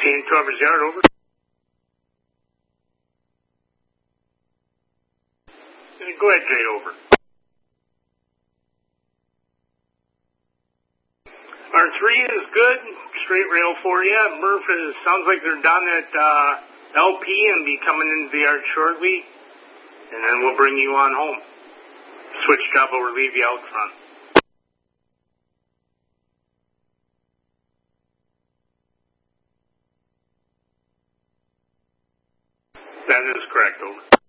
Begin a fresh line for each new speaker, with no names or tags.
Seeing Trevor's Yard, over. Go ahead, Jade, over. R3 is good. Straight rail for you. Murph sounds like they're done at LP and be coming into the yard shortly. And then we'll bring you on home. Switch job will relieve you out front. That is correct, over.